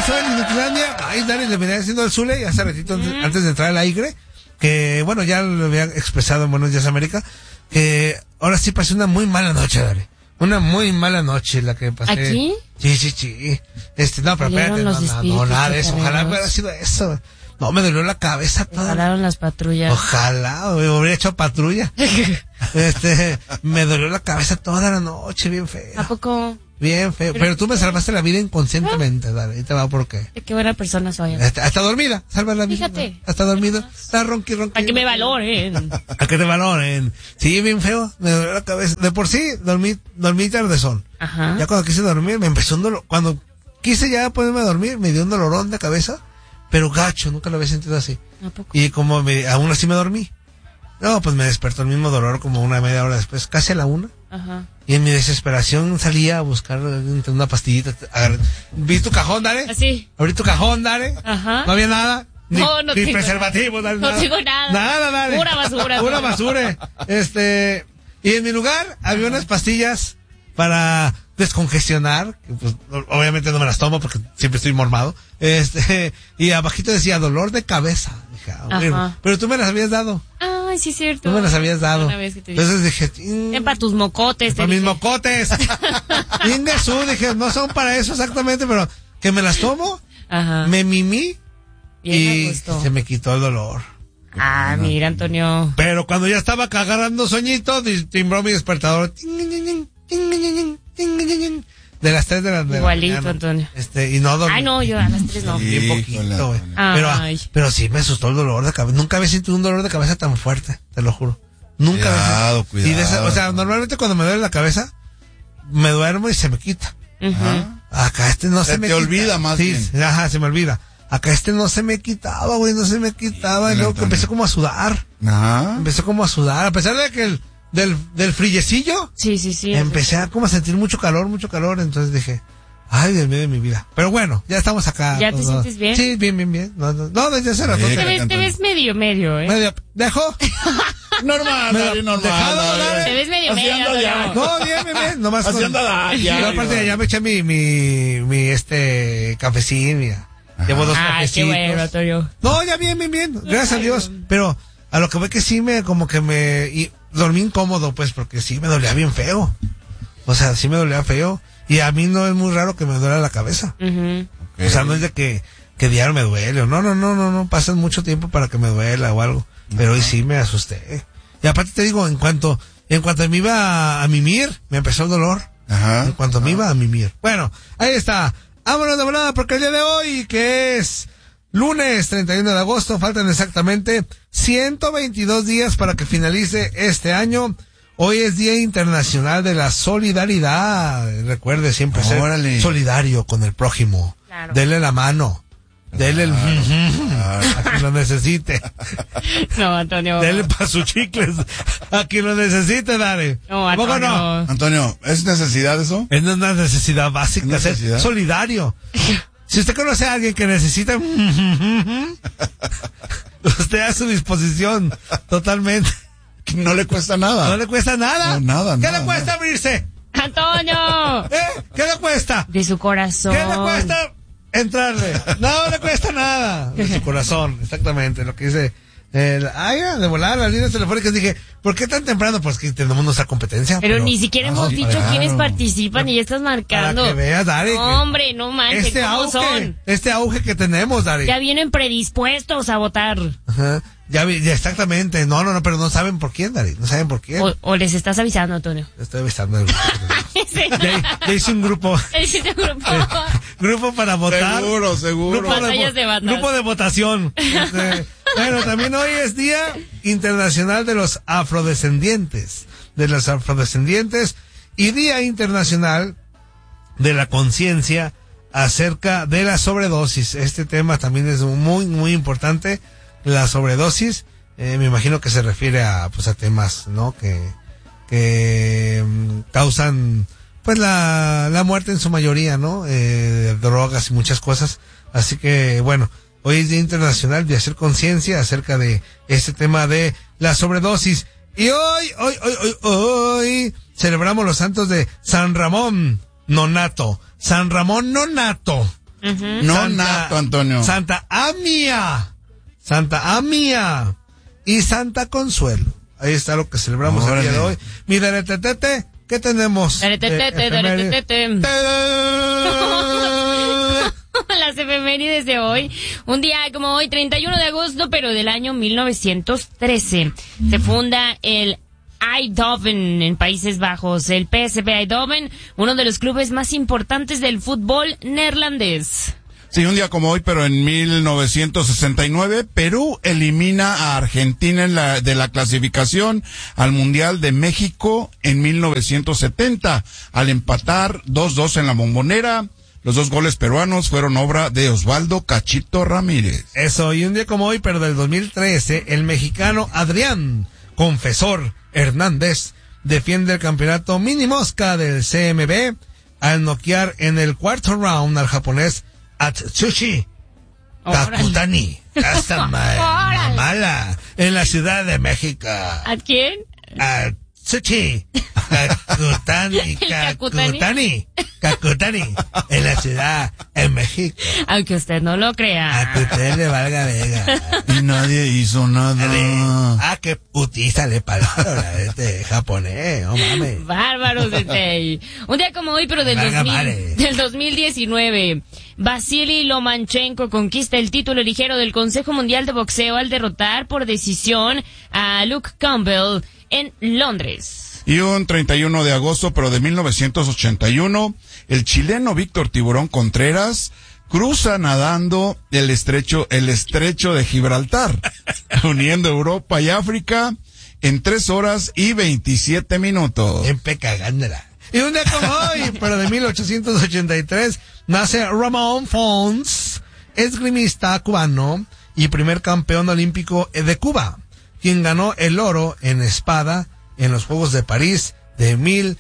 pasó en Inutilandia? Ay, Dani, le venía diciendo al Zule, hace ratito antes de entrar al aire, que, bueno, ya lo había expresado en Buenos Días América, que ahora sí pasé una muy mala noche, Dani. Una muy mala noche la que pasé. ¿Aquí? Sí. No, pero espérate, no, nada de eso. Ojalá hubiera sido eso. No, me dolió la cabeza toda. Jalaron las patrullas. Ojalá, me hubiera hecho patrulla. Me dolió la cabeza toda la noche, bien feo. ¿A poco? Bien feo. Pero tú me salvaste la vida inconscientemente, dale. Y te va por qué. Qué buena persona soy. Hasta dormida, salvas la vida. Fíjate. Hasta dormida. Está ronqui. Para que me valoren. A que te valoren. Sí, bien feo. Me dolió la cabeza. De por sí, dormí tardezón. Ajá. Ya cuando quise dormir, me empezó un dolor. Cuando quise ya ponerme a dormir, me dio un dolorón de cabeza. Pero gacho, nunca lo había sentido así. ¿A poco? Y como aún así me dormí. No, pues me despertó el mismo dolor como una media hora después, casi a la 1. Ajá. Y en mi desesperación salía a buscar una pastillita. ¿Vi tu cajón, Dare? Así. Abrí tu cajón, Dare. Ajá. No había nada. Ni tengo preservativo, Dare. No tengo nada. Nada, Dare. Pura basura. Pura basura. Y en mi lugar había unas pastillas para descongestionar, que pues obviamente no me las tomo porque siempre estoy mormado. Y abajito decía dolor de cabeza. Dije, pero tú me las habías dado. Ay, sí es cierto. Tú me las habías dado. Una vez que te dije. Entonces dije, para tus mocotes. Para mis mocotes. Indesu, dije, no son para eso exactamente, pero que me las tomo. Ajá. Me mimí. Bien, y se me quitó el dolor. Ah, mira, Antonio. Pero cuando ya estaba agarrando sueñito, timbró mi despertador. De las 3 de la mañana. Igualito, Antonio. Y no dormí. Ay, no, yo a las 3 no. Bien poquito, güey. Pero sí me asustó el dolor de cabeza. Nunca había sentido un dolor de cabeza tan fuerte, te lo juro. Nunca había sentido. Cuidado. O sea, normalmente cuando me duele la cabeza, me duermo y se me quita. Acá no se me quita. Se te olvida más bien. Ajá, se me olvida. Acá no se me quitaba, güey, no se me quitaba. Y luego que empecé como a sudar. Empecé como a sudar. A pesar de que del frillecillo. Sí. Empecé a como a sentir mucho calor. Entonces dije, ay, Dios mío de mi vida. Pero bueno, ya estamos acá. ¿Ya te sientes bien? Sí, bien. No, desde hace rato. Te ves medio, Medio. ¿Dejo? Normal. Te ves medio. No, bien. Nomás haciendo yo aparte ya me eché mi cafecín, mira. Llevo 2 cafecitos. Qué bueno, Antonio. No, ya bien. Gracias a Dios. Pero a lo que ve que sí y dormí incómodo, pues, porque sí me dolía bien feo. O sea, sí me dolía feo. Y a mí no es muy raro que me duela la cabeza. Okay. O sea, no es de que diario me duele. No. Pasa mucho tiempo para que me duela o algo. Pero hoy sí me asusté. Y aparte te digo, en cuanto me iba a mimir, me empezó el dolor. En cuanto me iba a mimir. Bueno, ahí está. Vámonos de volada porque el día de hoy, que es lunes 31 de agosto, faltan exactamente 122 días para que finalice este año. Hoy es Día Internacional de la Solidaridad. Recuerde siempre ser solidario con el prójimo. Claro. Dele la mano. Dele el a quien lo necesite. No, Antonio. Dele para sus chicles a quien lo necesite, dale. No, Antonio. No? Antonio, ¿es necesidad eso? Es una necesidad básica, ser solidario. Si usted conoce a alguien que necesita, usted a su disposición, totalmente. No le cuesta nada. No le cuesta nada. No, nada. ¿Qué le cuesta abrirse? ¡Antonio! ¿Qué le cuesta? De su corazón. ¿Qué le cuesta entrarle? No le cuesta nada. De su corazón, exactamente, lo que dice. De volar las líneas telefónicas, dije, ¿por qué tan temprano? Pues que tenemos nuestra competencia. Pero ni siquiera hemos dicho quiénes participan y ya estás marcando. Para que veas, Dari. No, hombre, no manches, este auge que tenemos, Dari. Ya vienen predispuestos a votar. Ajá. Ya, exactamente. No, pero no saben por quién, Dari. No saben por quién. O les estás avisando, Antonio. Estoy avisando. Ya hice un grupo. Grupo para votar. Seguro. Grupo de votación. Bueno, también hoy es Día Internacional de los Afrodescendientes. Y Día Internacional de la Conciencia acerca de la sobredosis. Este tema también es muy, muy importante. La sobredosis, me imagino que se refiere a temas, ¿no? Que causan, pues la muerte en su mayoría, ¿no? Drogas y muchas cosas. Así que, bueno, hoy es Día Internacional de hacer conciencia acerca de este tema de la sobredosis. Y hoy celebramos los santos de San Ramón Nonato. San Ramón Nonato. No nato, Antonio. Santa Amia y Santa Consuelo. Ahí está lo que celebramos el día de hoy. Mira, Tetete, ¿qué tenemos? Las efemérides de hoy. Un día como hoy, 31 de agosto, pero del año 1913. Se funda el Eindhoven en Países Bajos. El PSV Eindhoven, uno de los clubes más importantes del fútbol neerlandés. Sí, un día como hoy, pero en 1969, Perú elimina a Argentina de la clasificación al Mundial de México en 1970, al empatar 2-2 en la Bombonera. Los 2 goles peruanos fueron obra de Osvaldo Cachito Ramírez. Eso, y un día como hoy, pero del 2013, el mexicano Adrián Confesor Hernández defiende el campeonato mini mosca del CMB al noquear en el cuarto round al japonés Atsushi Kakutani. Hasta mala en la Ciudad de México. ¿A quién? Atsushi Kakutani en la Ciudad de México. Aunque usted no lo crea. A que usted le valga vega. Y nadie hizo nada. Qué putiza le pagaron a este japonés, no mames. Bárbaro, Sensei. Un día como hoy, pero del 2019, Vasily Lomachenko conquista el título ligero del Consejo Mundial de Boxeo al derrotar por decisión a Luke Campbell en Londres. Y un 31 de agosto, pero de 1981, el chileno Víctor Tiburón Contreras cruza nadando el estrecho de Gibraltar, uniendo Europa y África en 3 horas y 27 minutos. En pecagándola. Y un día como hoy, pero de 1883, nace Ramón Fons, esgrimista cubano y primer campeón olímpico de Cuba, quien ganó el oro en espada en los Juegos de París de 1888.